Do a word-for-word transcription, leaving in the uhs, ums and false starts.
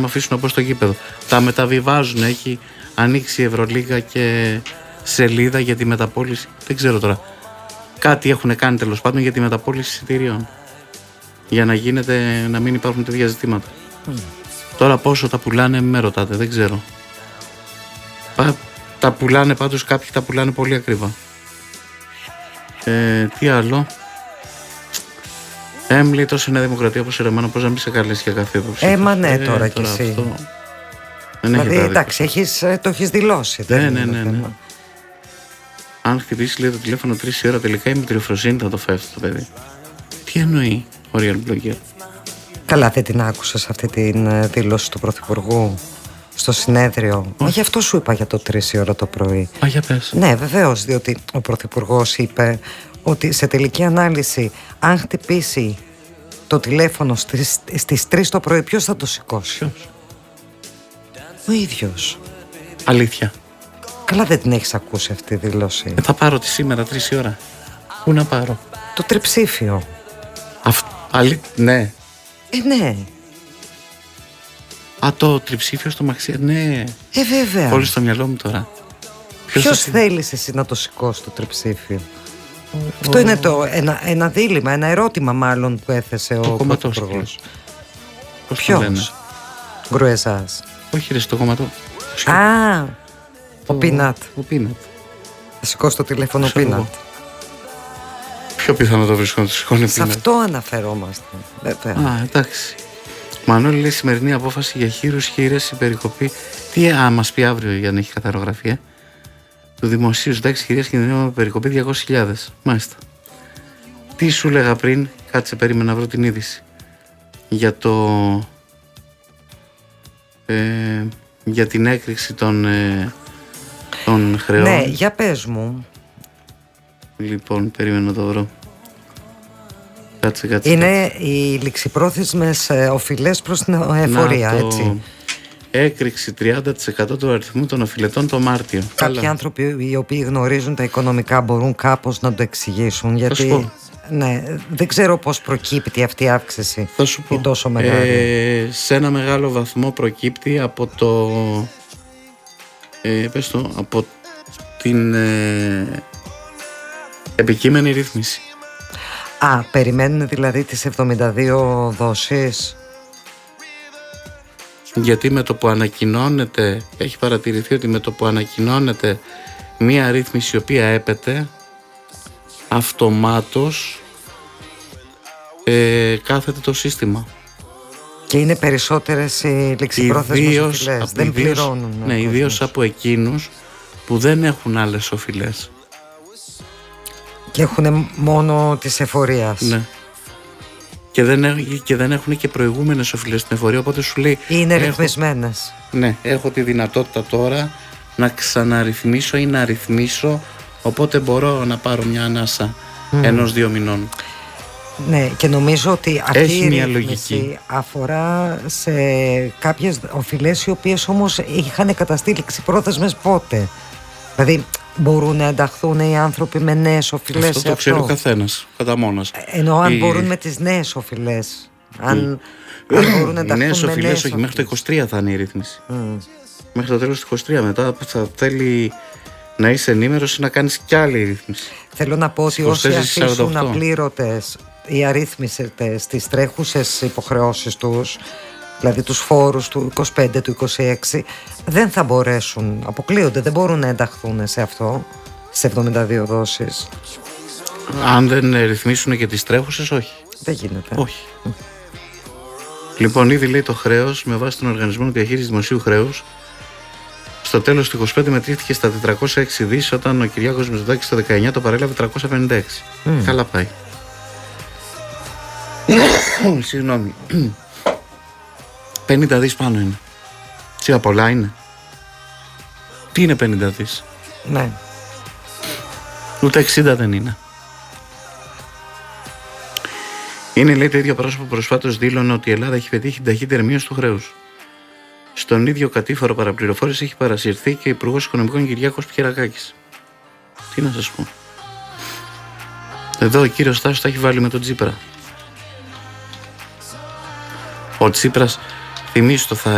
αφήσουν από στο γήπεδο. Τα μεταβιβάζουν, έχει ανοίξει η Ευρωλίγα και σελίδα για τη μεταπώληση. Δεν ξέρω τώρα. Κάτι έχουν κάνει τέλος πάντων για τη μεταπώληση εισιτήριων. Για να γίνεται, να μην υπάρχουν τέτοια ζητήματα. Mm. Τώρα πόσο τα πουλάνε, με ρωτάτε, δεν ξέρω. Πα, τα πουλάνε πάντως, κάποιοι τα πουλάνε πολύ ακριβά. Ε, τι άλλο. Έμλη, τόσο είναι δημοκρατία όπως ερεμάνω, πώς να μην σε καλέσει για καφέ. Ε, μα ναι, τώρα, ε, τώρα κι εσύ. Αυτό... Δηλαδή, εντάξει, έχεις, το έχεις δηλώσει. Ναι, ναι, ναι, ναι, ναι. Αν χτυπήσει, λέει, το τηλέφωνο τρεις ώρα, τελικά η μητριοφροσύνη θα το φεύγει το παιδί. Τι εννοεί ο Real Blogger? Καλά, δεν την άκουσες αυτή την δήλωση του Πρωθυπουργού στο συνέδριο? Μα γι' αυτό σου είπα για το τρεις η ώρα το πρωί. Α, για πες. Ναι, βεβαίως, διότι ο Πρωθυπουργός είπε ότι σε τελική ανάλυση, αν χτυπήσει το τηλέφωνο στις, στις τρεις το πρωί, ποιος θα το σηκώσει? Ποιος? Ο ίδιος. Αλήθεια? Καλά, δεν την έχεις ακούσει αυτή τη δήλωση? Ε, θα πάρω τη σήμερα τρεις η ώρα. Πού να πάρω? Το τριψήφιο. Αυ... Αλή... Ναι. Ε, ναι. Α, το τριψήφιο στο μαξί. Ναι. Ε, βέβαια. Όλοι στο μυαλό μου τώρα. Ποιος, Ποιος θα... θέλεις εσύ να το σηκώσει το τριψήφιο? Ο... Αυτό είναι το, ένα, ένα δίλημμα, ένα ερώτημα μάλλον που έθεσε το ο Πρωθυπουργός. Ποιος? Γκρουεζάς. Όχι ρε, στο κομματό. Α, το... ο Πίνατ. Ο Πίνατ. Θα σηκώσει το τηλέφωνο ο Πίνατ. Πιο πιθανό το βρίσκω να το σηκώνει. Σε αυτό αναφερόμαστε. Βέβαια. Α, εντάξει. Μανώλη λέει σημερινή απόφαση για χείρους, χείρες, η περικοπή. Τι α, μας πει αύριο για να έχει καθαρογραφία. Του δημοσίου συντάξει χειρίας κινδυνεύει με περικοπή διακόσιες χιλιάδες. Μάλιστα. Τι σου λέγα πριν, κάτσε περίμενα να βρω την είδηση. Για το. Ε, για την έκρηξη των, ε, των χρεών. Ναι, για πες μου. Λοιπόν, περίμενα να το βρω. Κάτσε, κάτσε. Είναι κάτσε. Οι ληξιπρόθεσμες ε, οφειλές προς την εφορία, να, το... έτσι. Έκρηξη τριάντα τοις εκατό του αριθμού των οφειλετών το Μάρτιο. Κάποιοι Καλά. άνθρωποι οι οποίοι γνωρίζουν τα οικονομικά μπορούν κάπως να το εξηγήσουν. Γιατί ναι, δεν ξέρω πώς προκύπτει αυτή η αύξηση. Θα σου πω. Τόσο μεγάλη. Ε, σε ένα μεγάλο βαθμό προκύπτει από το. Ε, πες το, από την ε, επικείμενη ρύθμιση. Α, περιμένουν δηλαδή τις εβδομήντα δύο δόσεις. Γιατί με το που ανακοινώνεται, έχει παρατηρηθεί ότι με το που ανακοινώνεται μία ρύθμιση η οποία έπεται, αυτομάτως ε, κάθεται το σύστημα. Και είναι περισσότερες οι ληξιπρόθεσμες οφειλές. Δεν ιδίως, πληρώνουν. Ναι, ιδίως από εκείνους που δεν έχουν άλλες οφειλές. Και έχουν μόνο της εφορίας. Ναι. Και δεν, και δεν έχουν και προηγούμενες οφειλές στην εφορία, οπότε σου λέει είναι έχω, ρυθμισμένες. Ναι, έχω τη δυνατότητα τώρα να ξαναρυθμίσω ή να ρυθμίσω, οπότε μπορώ να πάρω μια ανάσα mm. ενός δύο μηνών. Ναι, και νομίζω ότι αυτή έχει η μια ρύθμιση λογική. Αφορά σε κάποιες οφειλές οι οποίες όμως είχαν καταστεί ληξιπρόθεσμες πότε. Δηλαδή μπορούν να ενταχθούν οι άνθρωποι με νέες οφειλές. Αυτό το ξέρει ο καθένας, κατά μόνος. Ενώ αν οι... μπορούν με τις νέες οφειλές. Αν, mm. αν μπορούν να ενταχθούν. Οι νέες οφειλές, όχι, μέχρι το είκοσι τρία θα είναι η ρύθμιση. Mm. Μέχρι το τέλος του είκοσι τρία. Μετά θα θέλει να είσαι ενήμερος ή να κάνεις κι άλλη ρύθμιση. Θέλω να πω ότι όσοι αφήσουν απλήρωτες ή αρρύθμισες τις τρέχουσες υποχρεώσεις τους, δηλαδή τους φόρους του είκοσι πέντε, του είκοσι έξι, δεν θα μπορέσουν, αποκλείονται, δεν μπορούν να ενταχθούν σε αυτό, σε εβδομήντα δύο δόσεις. Αν δεν ρυθμίσουν και τις τρέχουσες, όχι. Δεν γίνεται. Όχι. Mm. Λοιπόν, ήδη λέει το χρέος με βάση τον Οργανισμό Διαχείρισης Δημοσίου Χρέους. Στο τέλος του είκοσι πέντε μετρήθηκε στα τετρακόσια έξι δις, όταν ο Κυριάκος Μητσοτάκης το δεκαεννιά το παρέλαβε τριακόσια πενήντα έξι. Mm. Καλά πάει. Συγγνώμη. πενήντα δις πάνω είναι. Σίγουρα πολλά είναι. Τι είναι πενήντα δις? Ναι. Ούτε εξήντα δεν είναι. Είναι, λέει, το ίδιο πρόσωπο που προσφάτως δήλωνε ότι η Ελλάδα έχει πετύχει την ταχύτερη μείωση του χρέους. Στον ίδιο κατήφορο παραπληροφόρηση έχει παρασυρθεί και ο Υπουργός Οικονομικών Κυριάκος Πιερακάκης. Τι να σας πω. Εδώ ο κύριος Στάσος τα έχει βάλει με τον Τσίπρα. Ο Τσίπρας, θυμίζω το, θα